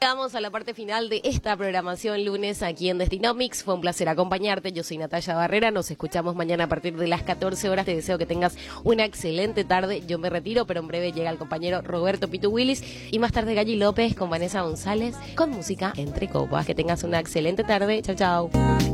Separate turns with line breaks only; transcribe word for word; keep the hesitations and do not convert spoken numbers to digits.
Llegamos a la parte final de esta programación lunes aquí en Destinomix. Fue un placer acompañarte. Yo soy Natalia Barrera. Nos escuchamos mañana a partir de las catorce horas. Te deseo que tengas una excelente tarde. Yo me retiro, pero en breve llega el compañero Roberto Pitu Willis y más tarde Galli López con Vanessa González con música entre copas. Que tengas una excelente tarde. Chao, chao.